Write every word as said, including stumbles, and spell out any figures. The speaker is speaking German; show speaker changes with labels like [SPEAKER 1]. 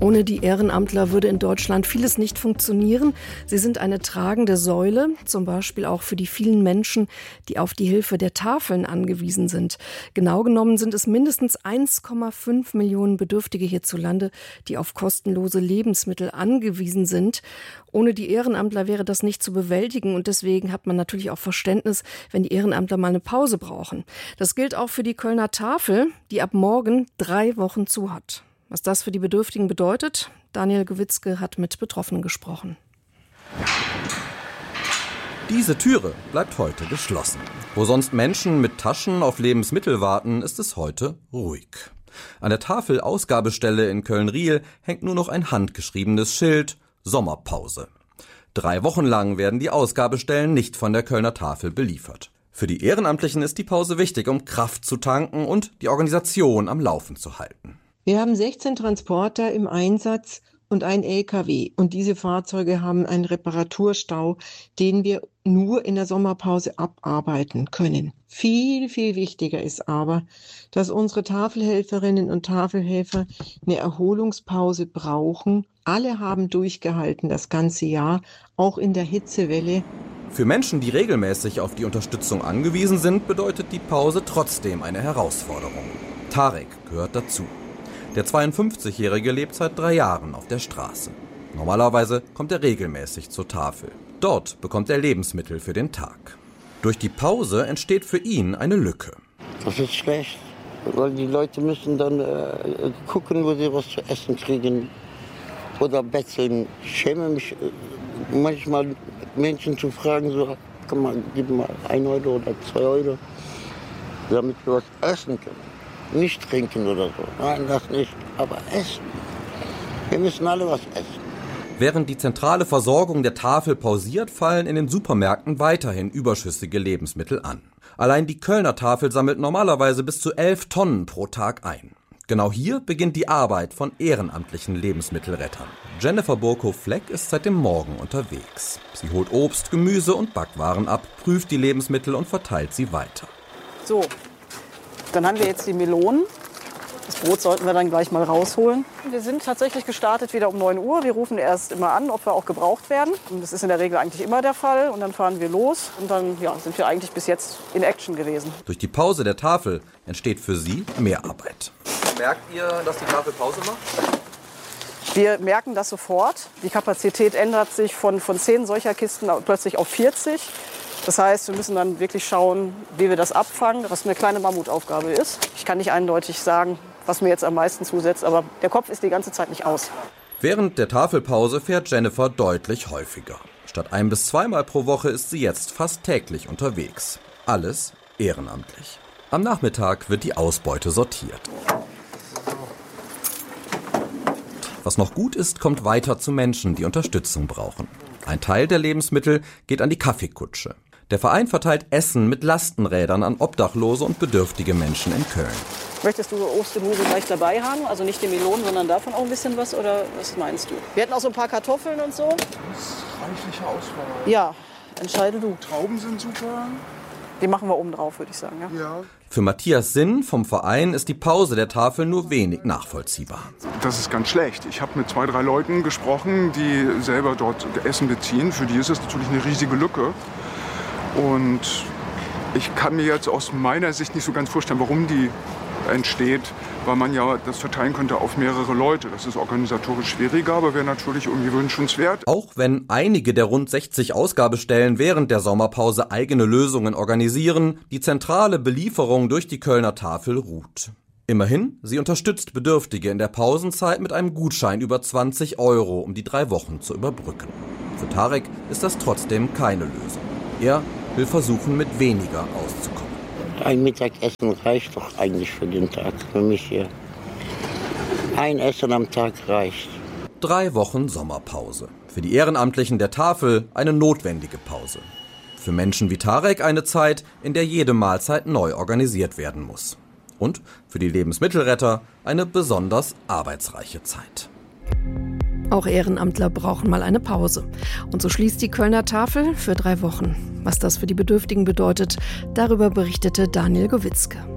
[SPEAKER 1] Ohne die Ehrenamtler würde in Deutschland vieles nicht funktionieren. Sie sind eine tragende Säule, zum Beispiel auch für die vielen Menschen, die auf die Hilfe der Tafeln angewiesen sind. Genau genommen sind es mindestens eins Komma fünf Millionen Bedürftige hierzulande, die auf kostenlose Lebensmittel angewiesen sind. Ohne die Ehrenamtler wäre das nicht zu bewältigen und deswegen hat man natürlich auch Verständnis, wenn die Ehrenamtler mal eine Pause brauchen. Das gilt auch für die Kölner Tafel, die ab morgen drei Wochen zu hat. Was das für die Bedürftigen bedeutet, Daniel Gewitzke hat mit Betroffenen gesprochen.
[SPEAKER 2] Diese Türe bleibt heute geschlossen. Wo sonst Menschen mit Taschen auf Lebensmittel warten, ist es heute ruhig. An der Tafel-Ausgabestelle in Köln-Riehl hängt nur noch ein handgeschriebenes Schild: Sommerpause. Drei Wochen lang werden die Ausgabestellen nicht von der Kölner Tafel beliefert. Für die Ehrenamtlichen ist die Pause wichtig, um Kraft zu tanken und die Organisation am Laufen zu halten.
[SPEAKER 3] Wir haben sechzehn Transporter im Einsatz und ein L K W. Und diese Fahrzeuge haben einen Reparaturstau, den wir nur in der Sommerpause abarbeiten können. Viel, viel wichtiger ist aber, dass unsere Tafelhelferinnen und Tafelhelfer eine Erholungspause brauchen. Alle haben durchgehalten das ganze Jahr, auch in der Hitzewelle.
[SPEAKER 2] Für Menschen, die regelmäßig auf die Unterstützung angewiesen sind, bedeutet die Pause trotzdem eine Herausforderung. Tarek gehört dazu. Der zweiundfünfzigjährige lebt seit drei Jahren auf der Straße. Normalerweise kommt er regelmäßig zur Tafel. Dort bekommt er Lebensmittel für den Tag. Durch die Pause entsteht für ihn eine Lücke.
[SPEAKER 4] Das ist schlecht, weil die Leute müssen dann äh, gucken, wo sie was zu essen kriegen oder betteln. Ich schäme mich äh, manchmal, Menschen zu fragen, so, komm mal, gib mal ein Euro oder zwei Euro, damit wir was essen können. Nicht trinken oder so, nein, das nicht, aber essen. Wir müssen alle was essen.
[SPEAKER 2] Während die zentrale Versorgung der Tafel pausiert, fallen in den Supermärkten weiterhin überschüssige Lebensmittel an. Allein die Kölner Tafel sammelt normalerweise bis zu elf Tonnen pro Tag ein. Genau hier beginnt die Arbeit von ehrenamtlichen Lebensmittelrettern. Jennifer Burkow-Fleck ist seit dem Morgen unterwegs. Sie holt Obst, Gemüse und Backwaren ab, prüft die Lebensmittel und verteilt sie weiter.
[SPEAKER 5] So. Dann haben wir jetzt die Melonen. Das Brot sollten wir dann gleich mal rausholen. Wir sind tatsächlich gestartet wieder um neun Uhr. Wir rufen erst immer an, ob wir auch gebraucht werden. Und das ist in der Regel eigentlich immer der Fall. Und dann fahren wir los. Und dann ja, sind wir eigentlich bis jetzt in Action gewesen.
[SPEAKER 2] Durch die Pause der Tafel entsteht für sie mehr Arbeit. Merkt ihr, dass die Tafel Pause macht?
[SPEAKER 5] Wir merken das sofort. Die Kapazität ändert sich von, von zehn solcher Kisten plötzlich auf vierzig. Das heißt, wir müssen dann wirklich schauen, wie wir das abfangen, was eine kleine Mammutaufgabe ist. Ich kann nicht eindeutig sagen, was mir jetzt am meisten zusetzt, aber der Kopf ist die ganze Zeit nicht aus.
[SPEAKER 2] Während der Tafelpause fährt Jennifer deutlich häufiger. Statt ein- bis zweimal pro Woche ist sie jetzt fast täglich unterwegs. Alles ehrenamtlich. Am Nachmittag wird die Ausbeute sortiert. Was noch gut ist, kommt weiter zu Menschen, die Unterstützung brauchen. Ein Teil der Lebensmittel geht an die Kaffeekutsche. Der Verein verteilt Essen mit Lastenrädern an Obdachlose und bedürftige Menschen in Köln.
[SPEAKER 5] Möchtest du Obst und Gemüse gleich dabei haben? Also nicht die Melonen, sondern davon auch ein bisschen was? Oder was meinst du? Wir hätten auch so ein paar Kartoffeln und so.
[SPEAKER 6] Das ist reichliche Auswahl.
[SPEAKER 5] Ja, entscheide du.
[SPEAKER 6] Trauben sind super.
[SPEAKER 5] Die machen wir oben drauf, würde ich sagen. Ja.
[SPEAKER 6] Ja.
[SPEAKER 2] Für Matthias Sinn vom Verein ist die Pause der Tafel nur wenig nachvollziehbar.
[SPEAKER 6] Das ist ganz schlecht. Ich habe mit zwei, drei Leuten gesprochen, die selber dort Essen beziehen. Für die ist es natürlich eine riesige Lücke. Und ich kann mir jetzt aus meiner Sicht nicht so ganz vorstellen, warum die entsteht, weil man ja das verteilen könnte auf mehrere Leute. Das ist organisatorisch schwieriger, aber wäre natürlich irgendwie wünschenswert.
[SPEAKER 2] Auch wenn einige der rund sechzig Ausgabestellen während der Sommerpause eigene Lösungen organisieren, die zentrale Belieferung durch die Kölner Tafel ruht. Immerhin, sie unterstützt Bedürftige in der Pausenzeit mit einem Gutschein über zwanzig Euro, um die drei Wochen zu überbrücken. Für Tarek ist das trotzdem keine Lösung. Er will versuchen, mit weniger auszukommen.
[SPEAKER 4] Ein Mittagessen reicht doch eigentlich für den Tag, für mich hier. Ein Essen am Tag reicht.
[SPEAKER 2] Drei Wochen Sommerpause. Für die Ehrenamtlichen der Tafel eine notwendige Pause. Für Menschen wie Tarek eine Zeit, in der jede Mahlzeit neu organisiert werden muss. Und für die Lebensmittelretter eine besonders arbeitsreiche Zeit.
[SPEAKER 1] Auch Ehrenamtler brauchen mal eine Pause. Und so schließt die Kölner Tafel für drei Wochen. Was das für die Bedürftigen bedeutet, darüber berichtete Daniel Gewitzke.